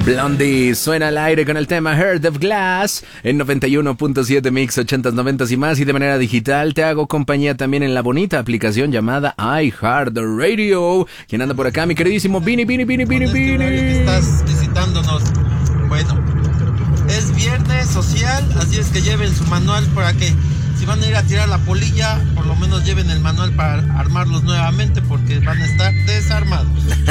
Blondie suena al aire con el tema Heart of Glass en 91.7 Mix 80s, 90s y más, y de manera digital te hago compañía también en la bonita aplicación llamada iHeartRadio. ¿Quién anda por acá? Mi queridísimo Vini. Estás visitándonos. Bueno, es viernes social, así es que lleven su manual para que si van a ir a tirar la polilla, por lo menos lleven el manual para armarlos nuevamente, porque van a estar desarmados.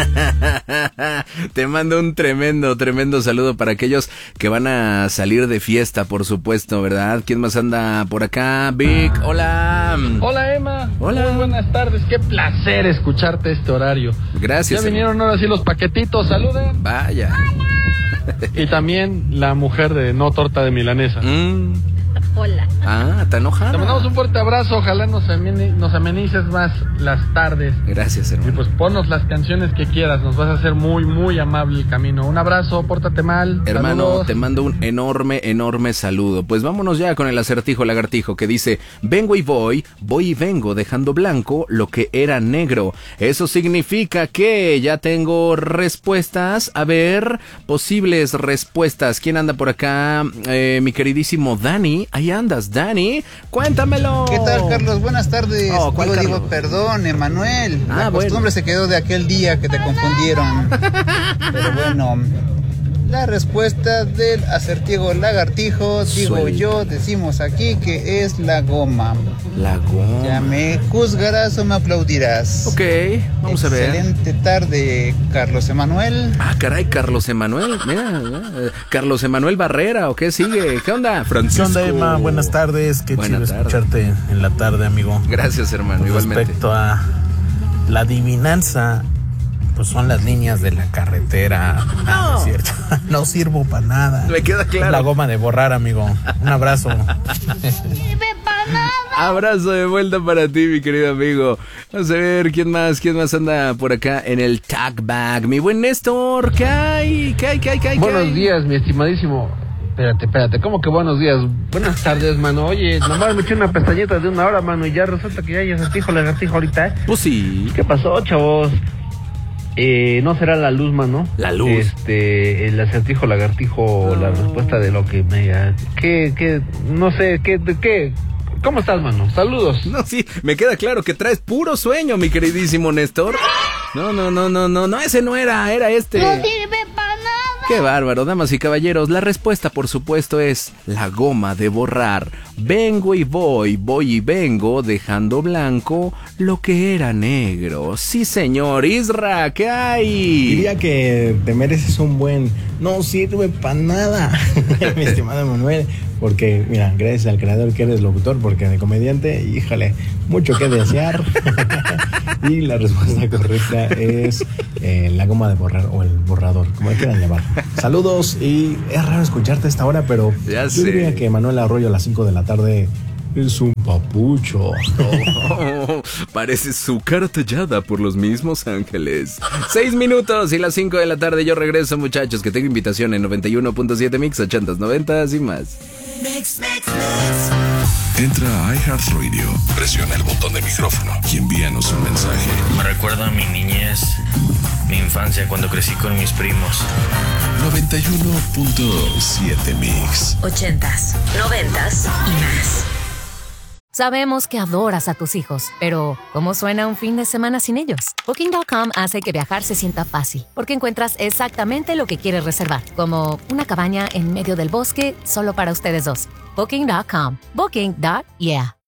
Te mando un tremendo saludo para aquellos que van a salir de fiesta, por supuesto, ¿verdad? ¿Quién más anda por acá? Vic, hola. Hola, Emma. Hola. Muy buenas tardes, qué placer escucharte este horario. Gracias. Ya vinieron ahora sí los paquetitos, saluden. Vaya. Y también la mujer de No Torta de Milanesa. Hola. Ah, ¿está enojada? Te mandamos un fuerte abrazo, ojalá nos amenices más las tardes. Gracias, Y hermano. pues ponnos las canciones que quieras, nos vas a hacer muy amable el camino. Un abrazo, pórtate mal. Hermano, Saludos. te mando un enorme saludo. Pues vámonos ya con el acertijo lagartijo que dice: vengo y voy y vengo, dejando blanco lo que era negro. Eso significa que ya tengo respuestas. A ver, posibles respuestas. ¿Quién anda por acá? Mi queridísimo Dani. Ahí andas, Dani. Cuéntamelo. ¿Qué tal, Carlos? Buenas tardes. Oh, ¿cuál Yo Carlos? digo perdón, Emanuel. La bueno. costumbre se quedó de aquel día que te confundieron. Pero bueno, la respuesta del acertijo lagartijo, digo yo, decimos aquí que es la goma. La goma. ¿Ya me juzgarás o me aplaudirás? Ok, vamos a ver. Excelente tarde, Carlos Emanuel. Ah, caray, Carlos Emanuel. Mira, Carlos Emanuel Barrera, ¿o qué sigue? ¿Qué onda, Francisco? ¿Qué onda, Emma? Buenas tardes. Qué Buena chido tarde. escucharte en la tarde, amigo. Gracias, hermano, Con igualmente. respecto a la adivinanza, pues son las líneas de la carretera. No es cierto. No sirvo para nada. Me queda claro. Es la goma de borrar, amigo. Un abrazo. Abrazo de vuelta para ti, mi querido amigo. Vamos a ver quién más anda por acá en el tag bag. Mi buen Néstor, ¿qué hay? Buenos días, mi estimadísimo. Espérate, ¿cómo que buenos días? Buenas tardes, mano. Oye, nomás me eché una pestañita de 1 hora, mano, y ya resulta que ya hay acertijo lagartijo ahorita, ¿eh? Pues sí. ¿Qué pasó, chavos? No será la luz, mano. La luz. El acertijo lagartijo, la respuesta de lo que me... ¿Qué? No sé, ¿qué? ¿Cómo estás, mano? Saludos. No, sí, me queda claro que traes puro sueño, mi queridísimo Néstor. No, ese no era este. No sirve para nada. Qué bárbaro, damas y caballeros. La respuesta, por supuesto, es la goma de borrar. Vengo y voy y vengo, dejando blanco lo que era negro. Sí, señor. Isra, ¿qué hay? Diría que te mereces un buen... No sirve para nada, mi estimado Manuel. Porque, mira, gracias al creador que eres locutor, porque de comediante, híjole, mucho que desear. Y la respuesta correcta es la goma de borrar o el borrador, como le quieran llamar. Saludos, y es raro escucharte a esta hora, pero Ya yo sé. diría que Manuel Arroyo a las 5 de la tarde es un papucho. Oh, parece su cara tallada por los mismos ángeles. 6 minutos y las 5 de la tarde yo regreso, muchachos, que tengo invitación en 91.7 Mix 80s, 90s y más. Entra a iHeartRadio, presiona el botón de micrófono y envíanos un mensaje. Me recuerda a mi niñez, mi infancia cuando crecí con mis primos. 91.7 Mix. 80s, 90s y más. Sabemos que adoras a tus hijos, pero ¿cómo suena un fin de semana sin ellos? Booking.com hace que viajar se sienta fácil, porque encuentras exactamente lo que quieres reservar, como una cabaña en medio del bosque solo para ustedes dos. Booking.com. Booking.yeah.